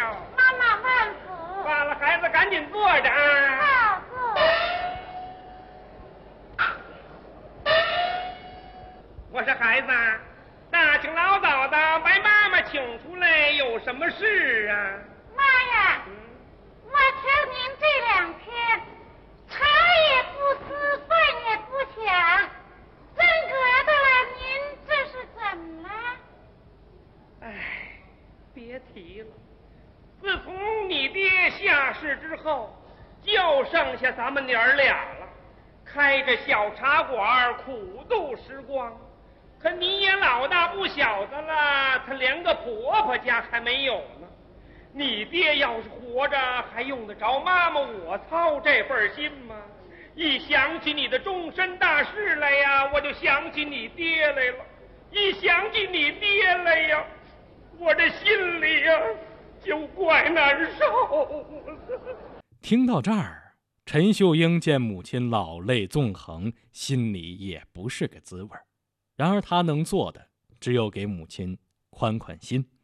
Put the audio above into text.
了。 妈妈万福。 罢了，孩子赶紧坐着啊。 好，坐。 我说孩子，大清老早的把妈妈请出来，有什么事啊？ 妈呀，我瞧您这2天茶也不思，饭也不想，真格的了，您这是怎么了？ 哎，别提了，自从你爹下世之后，就剩下咱们娘儿俩了，开着小茶馆苦度时光。可你也老大不小的了，他连个婆婆家还没有呢。你爹要是活着，还用得着妈妈我操这份心吗？一想起你的终身大事来呀，我就想起你爹来了。一想起你爹来呀，我这心里呀就怪难受。 听到这儿，陈秀英见母亲老泪纵横，心里也不是个滋味。然而她能做的，只有给母亲宽宽心。